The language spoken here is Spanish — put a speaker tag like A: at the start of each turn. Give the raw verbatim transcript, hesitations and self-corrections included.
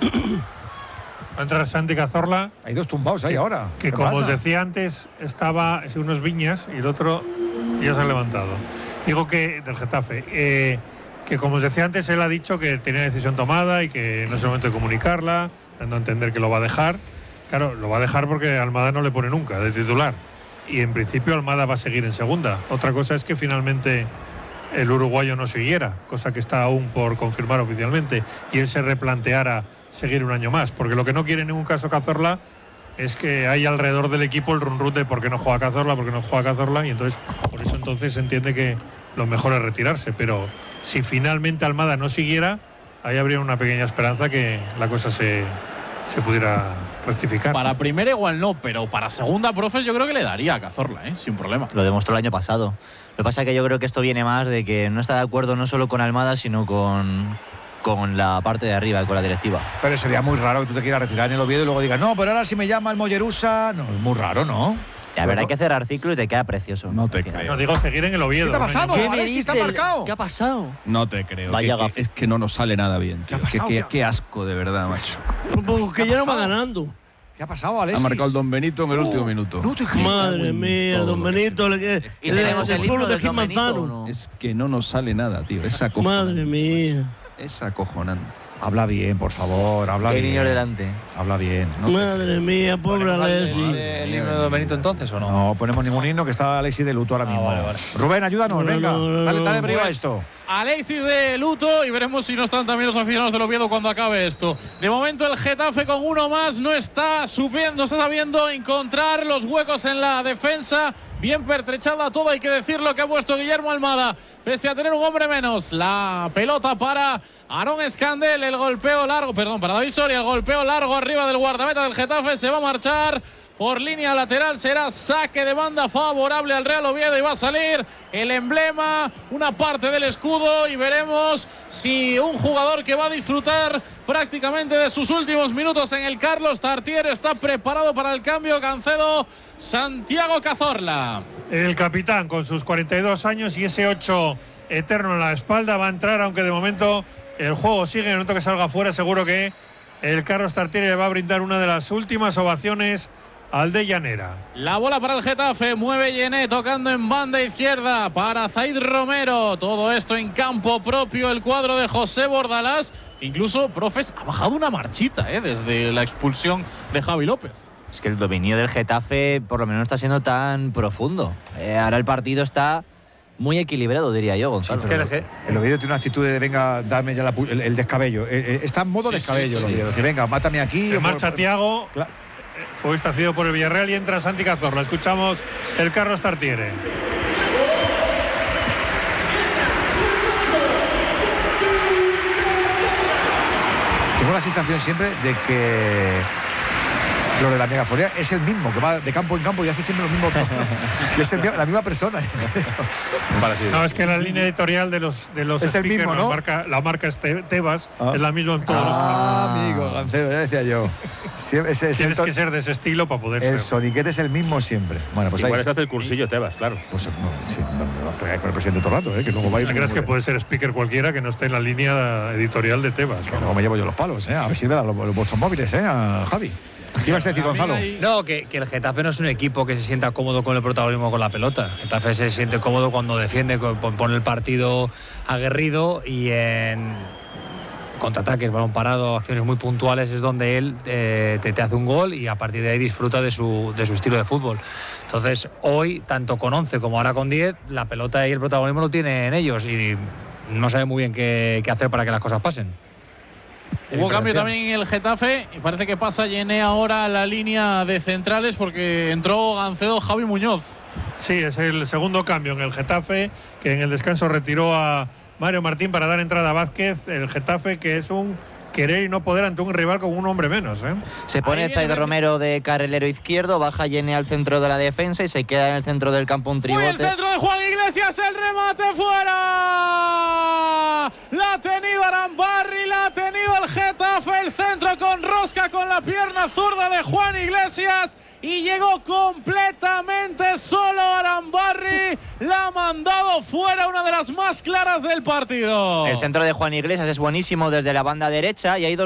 A: Va a entrar Santi Cazorla.
B: Hay dos tumbados ahí
A: que,
B: ahora.
A: Que como pasa? Os decía antes, estaba unos Viñas y el otro ya se ha levantado. Digo que, del Getafe, eh, que como os decía antes, él ha dicho que tenía decisión tomada y que no es el momento de comunicarla, dando a entender que lo va a dejar. Claro, lo va a dejar porque Almada no le pone nunca de titular. Y en principio Almada va a seguir en segunda. Otra cosa es que finalmente el uruguayo no siguiera, cosa que está aún por confirmar oficialmente, y él se replanteara seguir un año más, porque lo que no quiere en ningún caso Cazorla es que hay alrededor del equipo el run run de por qué no juega Cazorla, por qué no juega Cazorla, y entonces por eso entonces se entiende que lo mejor es retirarse, pero si finalmente Almada no siguiera, ahí habría una pequeña esperanza que la cosa se, se pudiera rectificar.
C: Para primera igual no, pero para segunda, profes, yo creo que le daría a Cazorla, ¿eh? Sin problema.
D: Lo demostró el año pasado. Lo que pasa es que yo creo que esto viene más de que no está de acuerdo no solo con Almada, sino con, con la parte de arriba, con la directiva.
B: Pero sería muy raro que tú te quieras retirar en el Oviedo y luego digas, no, pero ahora si me llama el Mollerusa. No, es muy raro, ¿no?
D: A ver, hay que cerrar ciclo y te queda precioso.
E: No te creo.
A: No, digo seguir en el Oviedo.
B: ¿Qué te ha pasado?
D: ¿Qué me
B: Alexis,
D: dice?
B: ¿te ha marcado?
D: ¿Qué ha pasado?
E: No te creo.
D: Vaya
E: que,
D: gafe.
E: que, es que no nos sale nada bien.
B: ¿Qué ha
E: Tío.
B: pasado?
E: Que, que,
B: ¿Qué?
E: qué asco, de verdad, macho.
F: Pues que
B: ¿Qué ha
F: ya no va
B: pasado?
F: ganando.
B: ¿Qué ha pasado, Alexis?
E: Ha marcado el Don Benito en el último minuto.
B: No te creo.
F: Madre mía,
E: todo
F: don
E: lo que
F: Benito. Le que,
D: ¿Y
F: el,
D: tenemos
F: el
D: el
F: pueblo
D: himno
F: de
D: del
F: Gil
D: Don Benito,
F: Manzano.
D: ¿o no?
E: Es que no nos sale nada, tío. Es acojonante.
F: Madre mía.
E: Es acojonante.
B: Habla bien, por favor, habla
D: Hay
B: bien.
D: niños delante.
B: Habla bien.
E: No
F: Madre mía, pobre Alexis.
G: ¿El himno de Don Benito entonces o no?
B: No ponemos ningún himno, que está Alexis de luto ahora mismo.
G: vale, vale.
B: Rubén, ayúdanos,
F: No, no,
B: venga.
F: no, no,
B: dale, dale
F: no,
B: brío a
C: pues,
B: esto.
C: Alexis de luto y veremos si no están también los aficionados del Oviedo cuando acabe esto. De momento el Getafe con uno más no está subiendo, no está sabiendo encontrar los huecos en la defensa. Bien pertrechada todo, hay que decirlo, que ha puesto Guillermo Almada, pese a tener un hombre menos. La pelota para Aarón Escandel, el golpeo largo, perdón, para David Soria, el golpeo largo arriba del guardameta del Getafe, se va a marchar por línea lateral, será saque de banda favorable al Real Oviedo y va a salir el emblema, una parte del escudo, y veremos si un jugador que va a disfrutar prácticamente de sus últimos minutos en el Carlos Tartier está preparado para el cambio. Cancedo, Santiago Cazorla.
A: El capitán con sus cuarenta y dos años y ese ocho eterno en la espalda va a entrar, aunque de momento el juego sigue. En el momento que salga fuera, seguro que el Carlos Tartier le va a brindar una de las últimas ovaciones al de Llanera.
C: La bola para el Getafe, mueve Yené tocando en banda izquierda para Zaid Romero. Todo esto en campo propio, el cuadro de José Bordalás. Incluso, profes, ha bajado una marchita ¿eh? desde la expulsión de Javi López.
D: Es que el dominio del Getafe por lo menos no está siendo tan profundo. Eh, ahora el partido está muy equilibrado, diría yo, Gonzalo.
B: Sí, pero el, el Oviedo tiene una actitud de venga, dame ya la, el, el descabello. Eh, eh, está en modo
C: Sí,
B: descabello
C: sí,
B: el
C: sí.
B: Oviedo. Dice, venga, mátame aquí.
A: Se marcha Thiago.
B: Claro.
A: Hoy está cedido por el Villarreal y entra Santi Cazorla. Escuchamos el Carlos Tartiere.
B: Tengo la sensación siempre de que lo de la megafonía es el mismo, que va de campo en campo y hace siempre lo mismo. Que es el, la misma persona.
A: No, es que la línea editorial de los de los
B: Es el
A: speakers,
B: mismo, ¿no?
A: la marca, la marca es Te- Tebas,
B: Ah.
A: es la misma en todos
B: Ah, amigo, Gancedo, ya decía yo. Siempre, ese,
A: los.
B: ese,
A: Tienes que ser de ese estilo para poder
B: el
A: ser.
B: soniquete es el mismo siempre. Bueno, pues
G: Igual
B: ahí.
G: se hace el cursillo Tebas, claro.
B: Pues no, sí, no, no, pero hay con el presidente todo el rato, ¿eh? Que luego va a ir.
A: ¿Te crees que puede ser speaker cualquiera que no esté en la línea editorial de Tebas?
B: Que luego me llevo yo los palos, ¿eh? A ver si me dan los, los vuestros móviles, ¿eh? A Javi. ¿Qué ibas a decir, Gonzalo?
G: No, que, que el Getafe no es un equipo que se sienta cómodo con el protagonismo con la pelota. El Getafe se siente cómodo cuando defiende, con- pone el partido aguerrido y en contraataques, balón parado, acciones muy puntuales es donde él eh, te, te hace un gol y a partir de ahí disfruta de su, de su estilo de fútbol. Entonces, hoy, tanto con once como ahora con diez, la pelota y el protagonismo lo tienen ellos y no sabe muy bien qué, qué hacer para que las cosas pasen.
C: Hubo cambio también en el Getafe y parece que pasa Yené ahora a la línea de centrales porque entró Gancedo Javi Muñoz.
A: Sí, es el segundo cambio en el Getafe, que en el descanso retiró a Mario Martín para dar entrada a Vázquez. El Getafe, que es un querer y no poder ante un rival con un hombre menos, ¿eh?
D: Se pone
C: Ahí viene
D: Zaid Romero de carrilero izquierdo, baja Yené al centro de la defensa y se queda en el centro del campo un
C: Muy el
D: tribote.
C: centro de Juan Iglesias, el remate fuera. La ha tenido Arambarri, la ha tenido el Getafe, el centro con rosca con la pierna zurda de Juan Iglesias y llegó completamente solo Arambarri. La ha mandado fuera, una de las más claras del partido.
D: El centro de Juan Iglesias es buenísimo desde la banda derecha y hay dos